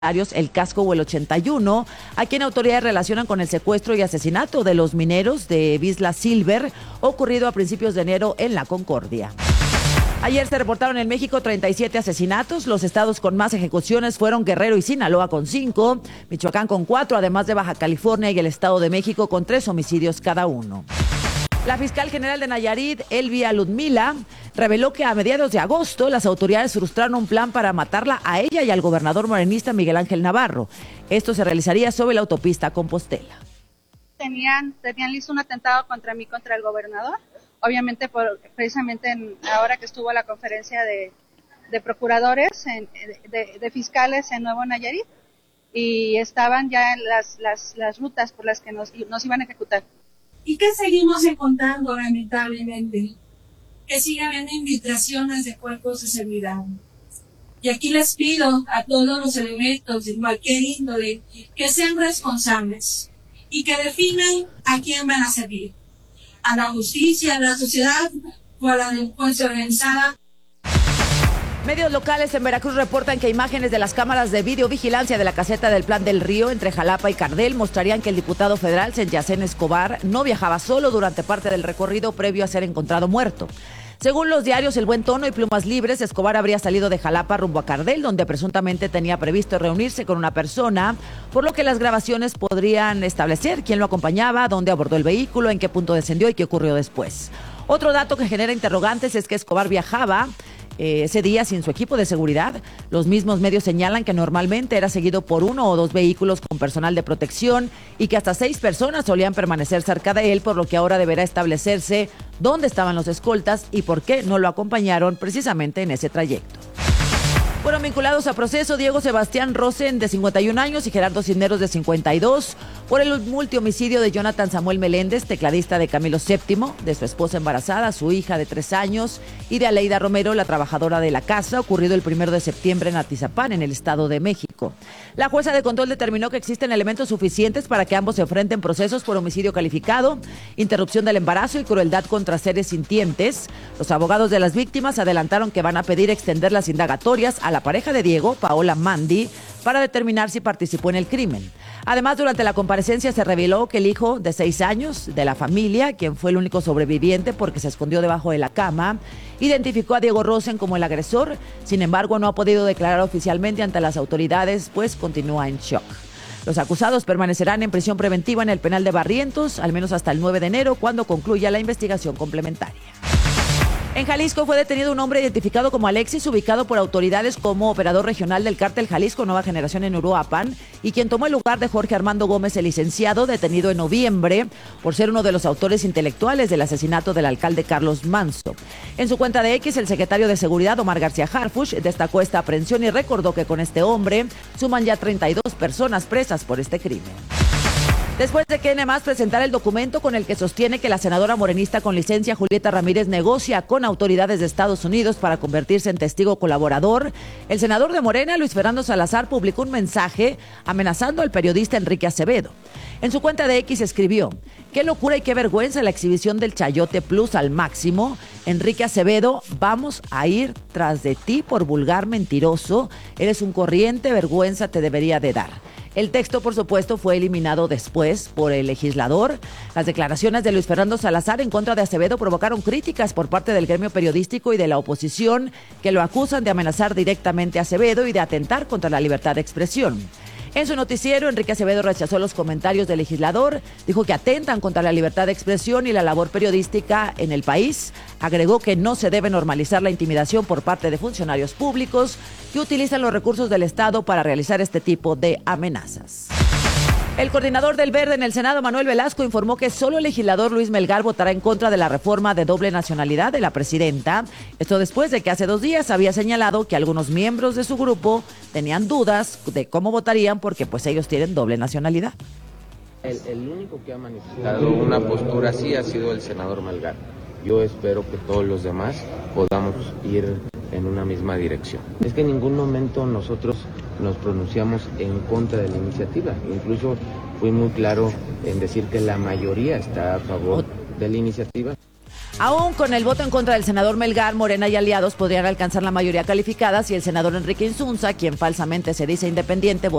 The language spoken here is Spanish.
el Casco o el 81, a quien autoridades relacionan con el secuestro y asesinato de los mineros de Vizsla Silver, ocurrido a principios de enero en La Concordia. Ayer se reportaron en México 37 asesinatos. Los estados con más ejecuciones fueron Guerrero y Sinaloa con 5, Michoacán con 4, además de Baja California y el Estado de México con 3 homicidios cada uno. La fiscal general de Nayarit, Elvia Ludmila, reveló que a mediados de agosto las autoridades frustraron un plan para matarla a ella y al gobernador morenista Miguel Ángel Navarro. Esto se realizaría sobre la autopista Compostela. Tenían listo un atentado contra mí, contra el gobernador. Obviamente, precisamente ahora que estuvo la conferencia de procuradores, de fiscales en Nuevo Nayarit, y estaban ya en las rutas por las que nos iban a ejecutar. ¿Y qué seguimos encontrando, lamentablemente? Que siga habiendo infiltraciones de cuerpos de seguridad. Y aquí les pido a todos los elementos de cualquier índole que sean responsables y que definan a quién van a servir. A la justicia, a la sociedad o a la delincuencia organizada. Medios locales en Veracruz reportan que imágenes de las cámaras de videovigilancia de la caseta del Plan del Río entre Jalapa y Cardel mostrarían que el diputado federal Senyacén Escobar no viajaba solo durante parte del recorrido previo a ser encontrado muerto. Según los diarios El Buen Tono y Plumas Libres, Escobar habría salido de Jalapa rumbo a Cardel, donde presuntamente tenía previsto reunirse con una persona, por lo que las grabaciones podrían establecer quién lo acompañaba, dónde abordó el vehículo, en qué punto descendió y qué ocurrió después. Otro dato que genera interrogantes es que Escobar viajaba ese día sin su equipo de seguridad. Los mismos medios señalan que normalmente era seguido por 1 o 2 vehículos con personal de protección y que hasta 6 personas solían permanecer cerca de él, por lo que ahora deberá establecerse dónde estaban los escoltas y por qué no lo acompañaron precisamente en ese trayecto. Fueron vinculados a proceso Diego Sebastián Rosen, de 51 años, y Gerardo Cisneros, de 52, por el multihomicidio de Jonathan Samuel Meléndez, tecladista de Camilo VII, de su esposa embarazada, su hija de 3 años, y de Aleida Romero, la trabajadora de la casa, ocurrido el 1 de septiembre en Atizapán, en el Estado de México. La jueza de control determinó que existen elementos suficientes para que ambos se enfrenten procesos por homicidio calificado, interrupción del embarazo y crueldad contra seres sintientes. Los abogados de las víctimas adelantaron que van a pedir extender las indagatorias a la pareja de Diego, Paola Mandi, para determinar si participó en el crimen. Además, durante la comparecencia se reveló que el hijo de 6 años de la familia, quien fue el único sobreviviente porque se escondió debajo de la cama, identificó a Diego Rosen como el agresor. Sin embargo, no ha podido declarar oficialmente ante las autoridades, pues continúa en shock. Los acusados permanecerán en prisión preventiva en el penal de Barrientos, al menos hasta el 9 de enero, cuando concluya la investigación complementaria. En Jalisco fue detenido un hombre identificado como Alexis, ubicado por autoridades como operador regional del cártel Jalisco Nueva Generación en Uruapan, y quien tomó el lugar de Jorge Armando Gómez, el licenciado, detenido en noviembre por ser uno de los autores intelectuales del asesinato del alcalde Carlos Manso. En su cuenta de X, el secretario de Seguridad, Omar García Harfuch, destacó esta aprehensión y recordó que con este hombre suman ya 32 personas presas por este crimen. Después de que NMAS presentara el documento con el que sostiene que la senadora morenista con licencia Julieta Ramírez negocia con autoridades de Estados Unidos para convertirse en testigo colaborador, el senador de Morena, Luis Fernando Salazar, publicó un mensaje amenazando al periodista Enrique Acevedo. En su cuenta de X escribió: "Qué locura y qué vergüenza la exhibición del Chayote Plus al máximo. Enrique Acevedo, vamos a ir tras de ti por vulgar mentiroso. Eres un corriente, vergüenza te debería de dar". El texto, por supuesto, fue eliminado después por el legislador. Las declaraciones de Luis Fernando Salazar en contra de Acevedo provocaron críticas por parte del gremio periodístico y de la oposición, que lo acusan de amenazar directamente a Acevedo y de atentar contra la libertad de expresión. En su noticiero, Enrique Acevedo rechazó los comentarios del legislador, dijo que atentan contra la libertad de expresión y la labor periodística en el país. Agregó que no se debe normalizar la intimidación por parte de funcionarios públicos que utilizan los recursos del Estado para realizar este tipo de amenazas. El coordinador del Verde en el Senado, Manuel Velasco, informó que solo el legislador Luis Melgar votará en contra de la reforma de doble nacionalidad de la presidenta. Esto después de que hace 2 días había señalado que algunos miembros de su grupo tenían dudas de cómo votarían porque pues ellos tienen doble nacionalidad. El único que ha manifestado una postura así ha sido el senador Melgar. Yo espero que todos los demás podamos ir en una misma dirección. Es que en ningún momento nosotros nos pronunciamos en contra de la iniciativa. Incluso fui muy claro en decir que la mayoría está a favor de la iniciativa. Aún con el voto en contra del senador Melgar, Morena y aliados podrían alcanzar la mayoría calificada si el senador Enrique Insunza, quien falsamente se dice independiente,